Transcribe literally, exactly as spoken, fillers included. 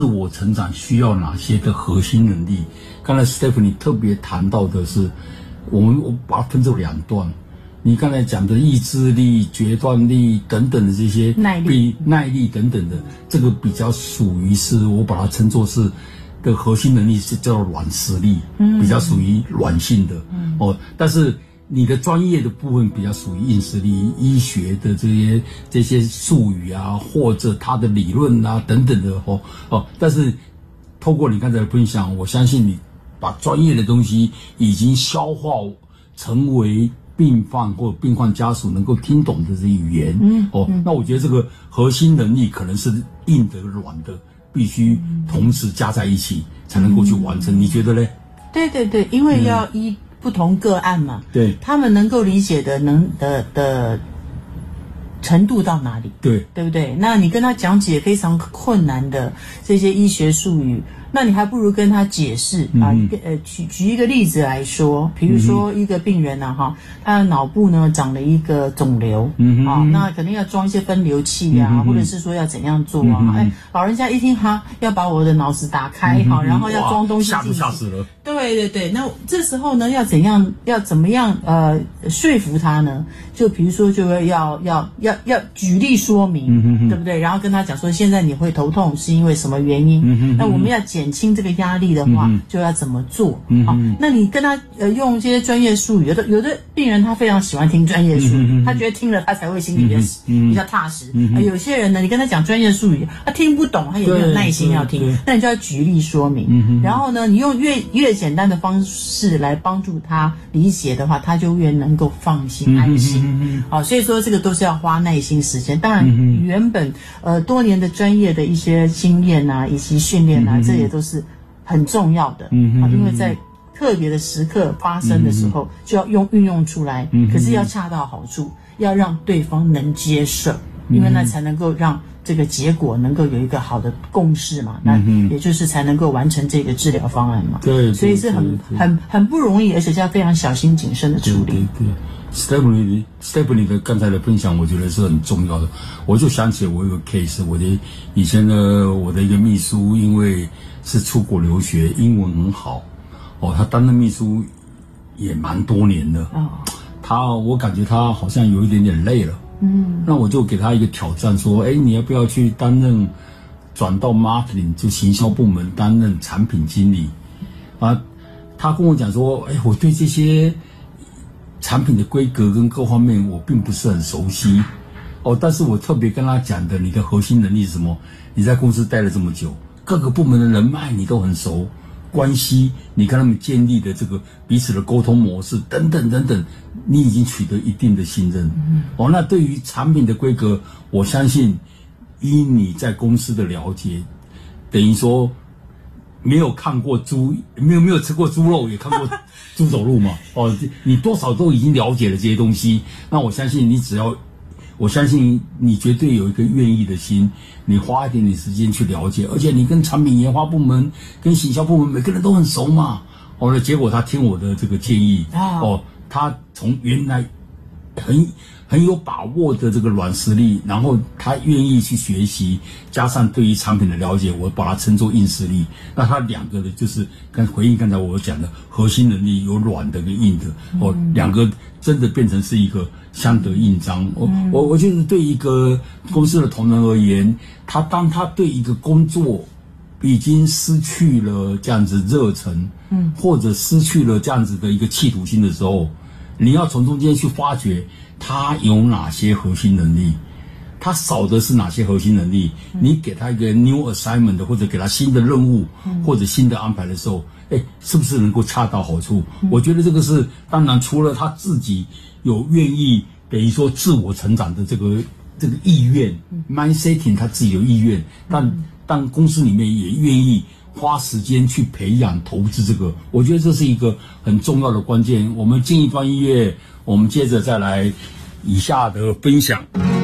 自我成长需要哪些的核心能力？刚才 Stephanie 特别谈到的是，我们我把它分成两段。你刚才讲的意志力、决断力等等的这些耐力、 耐力等等的，这个比较属于是我把它称作是的核心能力，是叫做软实力，嗯，比较属于软性的，嗯，哦，但是你的专业的部分比较属于硬实力，医学的这些这些术语啊，或者它的理论啊等等的哦哦，但是透过你刚才的分享，我相信你把专业的东西已经消化成为病患或病患家属能够听懂的这些语言，嗯，哦，嗯，那我觉得这个核心能力可能是硬的、软的，必须同时加在一起才能够去完成。嗯，你觉得呢？ 对对对，因为要依不同个案嘛， 对， 他们能够理解的能的的程度到哪里？ 对， 对不对？那你跟他讲解非常困难的这些医学术语，那你还不如跟他解释啊。嗯，呃，举举一个例子来说，比如说一个病人啊，哈，他的脑部呢长了一个肿瘤，嗯啊，那肯定要装一些分流器啊，嗯，或者是说要怎样做啊？嗯，哎，老人家一听哈，要把我的脑子打开哈，嗯，然后要装东西进去， 吓都吓死了。 对对对，那这时候呢，要怎样要怎么样呃说服他呢？就比如说，就要要要要要举例说明，嗯，对不对？然后跟他讲说，现在你会头痛是因为什么原因？嗯，那我们要减轻这个压力的话，嗯，就要怎么做？嗯，好，那你跟他呃用这些专业术语，有的有的病人他非常喜欢听专业术语，嗯，他觉得听了他才会心里面比较踏实。嗯，呃，有些人呢，你跟他讲专业术语，他听不懂，他也没有耐心要听，那你就要举例说明。嗯，然后呢，你用越越简单的方式来帮助他理解的话，他就越能够放心安心。嗯，好，所以说这个都是要花耐心时间。当然，原本呃多年的专业的一些经验啊，以及训练啊，这也都是很重要的。嗯，因为在特别的时刻发生的时候，就要用运用出来。可是要恰到好处，要让对方能接受，因为那才能够让这个结果能够有一个好的共识嘛，那也就是才能够完成这个治疗方案嘛。 对， 所以是很很很不容易，而且要非常小心谨慎的处理。 对对对 ，Stephanie Stephanie 的刚才的分享，我觉得是很重要的。我就想起我有个 case， 我的以前的我的一个秘书，因为是出国留学，英文很好，哦，他担任秘书也蛮多年的。哦，他我感觉他好像有一点点累了。嗯，那我就给他一个挑战，说，哎，你要不要去担任转到 marketing 就行销部门担任产品经理？啊，他跟我讲说，哎，我对这些产品的规格跟各方面我并不是很熟悉，哦，但是我特别跟他讲的，你的核心能力是什么？你在公司待了这么久，各个部门的人脉你都很熟。关系，你跟他们建立的这个彼此的沟通模式等等等等，你已经取得一定的信任。嗯，哦，那对于产品的规格，我相信依你在公司的了解，等于说没有看过猪，没有没有吃过猪肉，也看过猪走路嘛。哦，你多少都已经了解了这些东西。那我相信你只要。我相信你绝对有一个愿意的心，你花一点点时间去了解，而且你跟产品研发部门、跟行销部门每个人都很熟嘛。哦，那结果他听我的这个建议，哦，他从原来很很有把握的这个软实力，然后他愿意去学习，加上对于产品的了解，我把它称作硬实力。那他两个的就是跟回应刚才我讲的核心能力，有软的跟硬的，哦，两个真的变成是一个相得益彰。我我我觉得对一个公司的同仁而言，他当他对一个工作已经失去了这样子热忱，嗯，或者失去了这样子的一个企图心的时候，你要从中间去发掘他有哪些核心能力，他少的是哪些核心能力，你给他一个 new assignment 或者给他新的任务或者新的安排的时候，哎，是不是能够恰到好处？我觉得这个是当然，除了他自己有愿意等于说自我成长的这个这个意愿 ，mindsetting 他自己有意愿，但但公司里面也愿意花时间去培养投资这个，我觉得这是一个很重要的关键。我们进一段音乐，我们接着再来以下的分享。